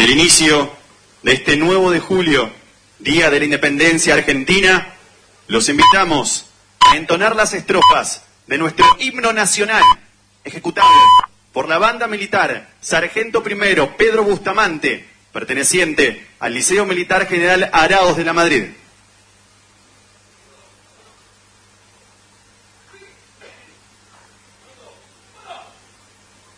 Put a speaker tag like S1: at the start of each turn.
S1: el inicio de este 9 de julio, Día de la Independencia Argentina, los invitamos a entonar las estrofas de nuestro himno nacional, ejecutado por la banda militar Sargento Primero Pedro Bustamante, perteneciente al Liceo Militar General Araos de la Madrid.